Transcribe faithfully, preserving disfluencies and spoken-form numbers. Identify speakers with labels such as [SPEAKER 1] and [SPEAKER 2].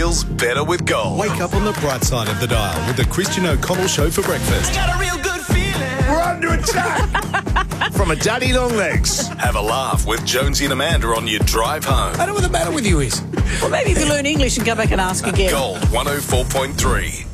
[SPEAKER 1] feels better with Gold.
[SPEAKER 2] Wake up on the bright side of the dial with the Christian O'Connell Show for breakfast.
[SPEAKER 1] I got a real good feeling.
[SPEAKER 3] We're under attack from a daddy long legs.
[SPEAKER 1] Have a laugh with Jonesy and Amanda on your drive home.
[SPEAKER 3] I don't know what the matter with you is.
[SPEAKER 4] Well, maybe if you learn English and go back and ask again.
[SPEAKER 1] Gold one oh four point three.